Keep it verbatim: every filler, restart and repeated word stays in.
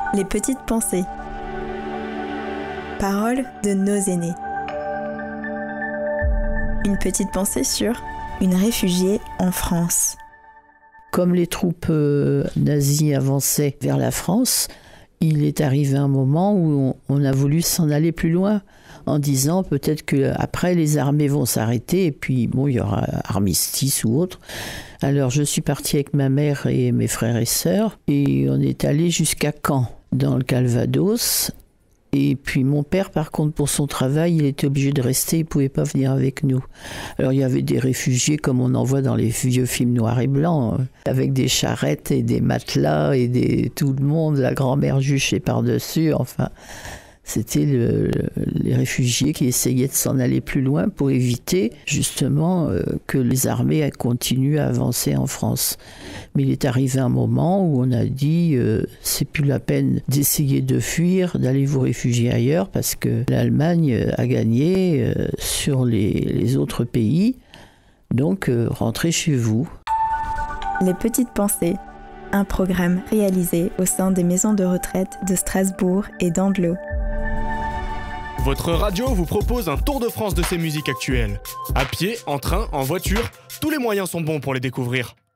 Les petites pensées. Paroles de nos aînés. Une petite pensée sur une réfugiée en France. Comme les troupes euh, nazies avançaient vers la France, il est arrivé un moment où on, on a voulu s'en aller plus loin, en disant peut-être qu'après les armées vont s'arrêter et puis bon, il y aura armistice ou autre. Alors je suis partie avec ma mère et mes frères et sœurs et on est allé jusqu'à Caen, dans le Calvados. Et puis mon père, par contre, pour son travail, il était obligé de rester, il ne pouvait pas venir avec nous. Alors il y avait des réfugiés comme on en voit dans les vieux films noirs et blancs, avec des charrettes et des matelas et des, tout le monde, la grand-mère juchée par-dessus, enfin... C'était le, les réfugiés qui essayaient de s'en aller plus loin pour éviter justement euh, que les armées continuent à avancer en France. Mais il est arrivé un moment où on a dit euh, c'est plus la peine d'essayer de fuir, d'aller vous réfugier ailleurs parce que l'Allemagne a gagné euh, sur les, les autres pays. Donc euh, rentrez chez vous. Les petites pensées. Un programme réalisé au sein des maisons de retraite de Strasbourg et d'Andlau. Votre radio vous propose un tour de France de ses musiques actuelles. À pied, en train, en voiture, tous les moyens sont bons pour les découvrir.